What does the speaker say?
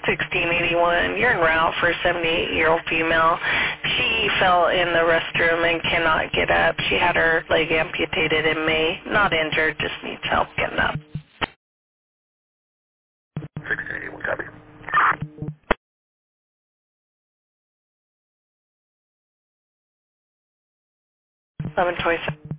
1681, you're en route for a 78-year-old female. She fell in the restroom and cannot get up. She had her leg amputated in May. Not injured, just needs help getting up. 1681, copy. 1127.